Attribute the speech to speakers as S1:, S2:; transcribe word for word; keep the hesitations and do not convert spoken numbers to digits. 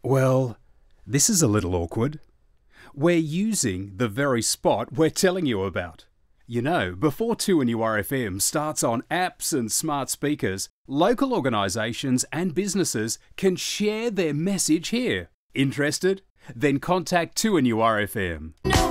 S1: Well, this is a little awkward. We're using the very spot we're telling you about. You know, before two N U R F M starts on apps and smart speakers, local organisations and businesses can share their message here. Interested? Then contact two N U R F M. No.